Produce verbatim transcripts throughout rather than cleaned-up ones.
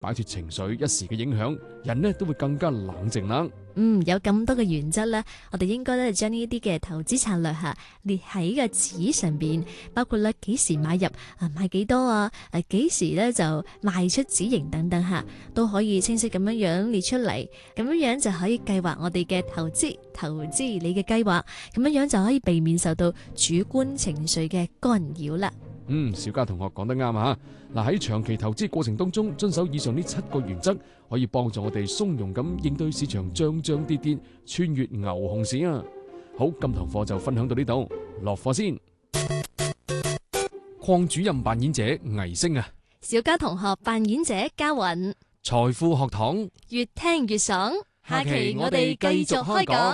擺脫情緒一時嘅影響，人呢都會更加冷靜啦。 嗯，有咁多嘅原則咧，我哋應該咧將呢啲嘅投資策略吓列喺個紙上邊，包括咧幾時買入啊，買幾多啊，誒幾時咧就賣出止盈等等吓，都可以清晰咁樣樣列出嚟，咁樣樣就可以計劃我哋嘅投資，投資你嘅計劃，咁樣樣就可以避免受到主觀情緒嘅干擾啦。 嗯，小嘉同學講得啱啊！嗱，喺長期投資過程當中，遵守以上呢七個原則，可以幫助我哋從容咁應對市場漲漲跌跌，穿越牛熊市啊！好，今堂課就分享到呢度，落課先。鄺主任扮演者倪星啊， 小嘉同學扮演者嘉韻， 財富學堂越聽越爽。下期我哋繼續開講。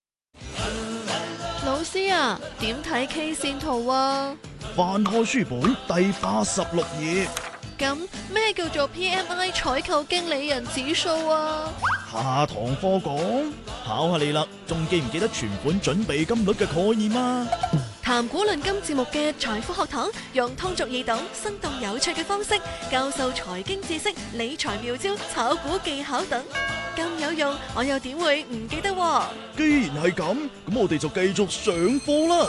老師啊，點睇 K 線圖啊？ 翻開書本第八十六頁。 咁咩叫做 P M I 採購經理人指數啊？ 下堂課講，考下你啦，仲記唔記得存款準備金率嘅概念啊？ 談古論今節目嘅財富學堂，用通俗易懂、生動有趣嘅方式教授財經知識、理財妙招、炒股技巧等，咁有用，我又點會唔記得啊？ 既然係咁，咁我哋就繼續上課啦。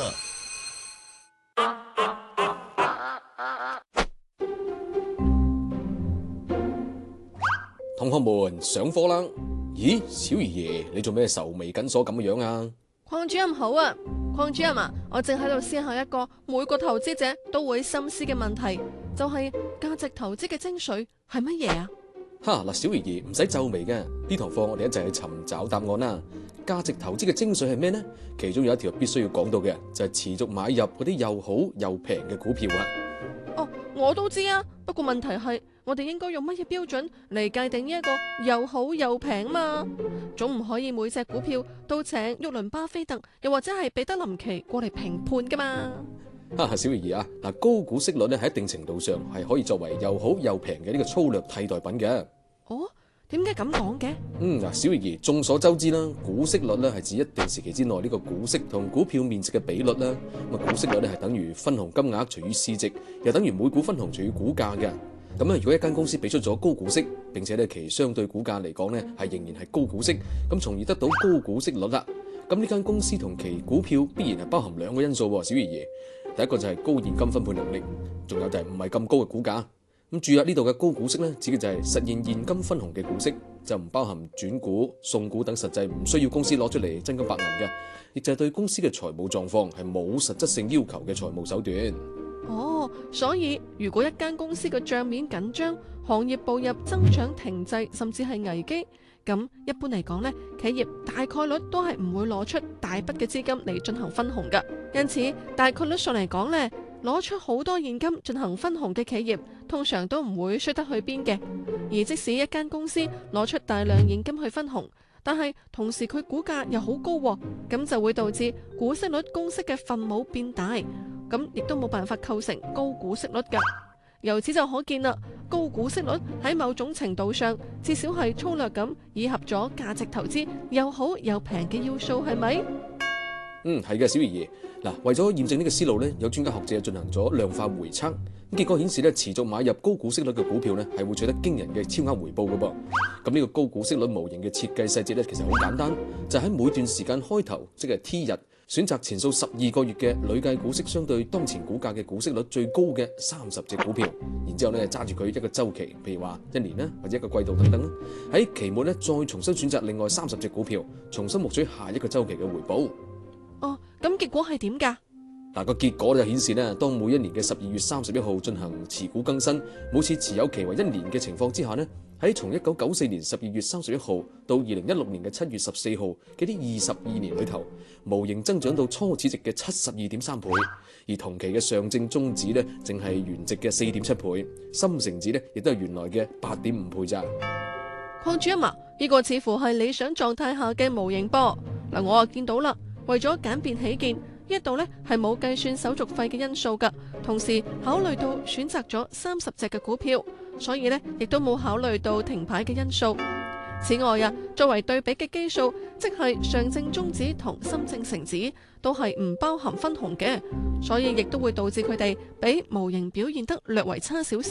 同學們上課啦！咦，小爺爺，你做咩愁眉緊鎖咁嘅樣啊？ 鄺主任好啊，鄺主任啊，我正喺度思考一個每個投資者都會深思嘅問題，就係價值投資嘅精髓係乜嘢啊？ 哈嗱，小爺爺唔使皺眉嘅，呢堂課我哋一齊去尋找答案啦。價值投資嘅精髓係咩呢？其中有一條必須要講到嘅就係持續買入嗰啲又好又平嘅股票啊！ 哦，我都知啊，不過問題係我哋應該用乜嘢標準嚟界定呢一個又好又平嘛？總唔可以每隻股票都請沃倫巴菲特又或者係彼得林奇過嚟評判噶嘛？ 哈哈，小爺爺啊，嗱，高股息率咧喺一定程度上係可以作為又好又平嘅呢個粗略替代品嘅。 哦，點解咁講嘅？ 嗯，嗱，小爺爺眾所周知啦，股息率咧係指一定時期之內呢個股息同股票面值嘅比率啦。咁啊，股息率咧係等於分紅金額除以市值，又等於每股分紅除以股價嘅。咁啊，如果一間公司俾出咗高股息，並且咧其相對股價嚟講咧係仍然係高股息，咁從而得到高股息率啦。咁呢間公司同其股票必然係包含兩個因素喎，小爺爺。第一個就係高現金分配能力，仲有就係唔係咁高嘅股價。咁注意呢度嘅高股息咧，指嘅就係實現現金分紅嘅股息，就唔包含轉股、送股等實際唔需要公司攞出嚟真金白銀嘅，亦就係對公司嘅財務狀況係冇實質性要求嘅財務手段。 哦，所以如果一間公司嘅賬面緊張，行業步入增長停滯，甚至係危機，咁一般嚟講呢，企業大概率都係唔會攞出大筆嘅資金嚟進行分紅㗎。因此，大概率上嚟講呢，攞出好多現金進行分紅嘅企業，通常都唔會衰得去邊嘅。而即使一間公司攞出大量現金去分紅，但係同時佢股價又好高，咁就會導致股息率公式嘅分母變大，咁亦都冇辦法構成高股息率㗎。由此就可見啦，高股息率喺某種程度上，至少係粗略咁以合咗價值投資又好又平嘅要素，係咪？ 嗯，係嘅，小爺爺。嗱，為咗驗證呢個思路咧，有專家學者進行咗量化回測，咁結果顯示咧，持續買入高股息率嘅股票咧，係會取得驚人嘅超額回報嘅噃。咁呢個高股息率模型嘅設計細節咧，其實好簡單，就喺每段時間開頭，即係 T 日，選擇前數十二個月嘅累計股息相對當前股價嘅股息率最高嘅三十隻股票，然之後咧揸住佢一個週期，譬如話一年啦，或者一個季度等等啦，喺期末咧再重新選擇另外三十隻股票，重新獲取下一個週期嘅回報。 哦，咁結果係點㗎？ 嗱，個結果就顯示咧，當每一年嘅十二月三十一號進行持股更新，每次持有期為一年嘅情況之下呢，喺從一九九四年十二月三十一號到二零一六年嘅七月十四號嘅啲二十二年裏頭，模型增長到初始值嘅七十二點三倍，而同期嘅上證綜指呢，淨係原值嘅四點七倍，深成指呢，亦都係原來嘅八點五倍咋。 鄺主任啊，呢個似乎係理想狀態下嘅模型噃。嗱，我啊見到啦。為咗簡便起見，呢一度呢係冇計算手續費嘅因素㗎，同時考慮到選擇咗三十隻嘅股票，所以呢亦都冇考慮到停牌嘅因素。此外啊，作為對比嘅基數，即係上證綜指同深證成指都係唔包含分紅嘅，所以亦都會導致佢哋比模型表現得略為差少少。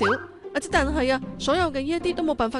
啊，即但係啊，所有嘅呢一啲都冇辦法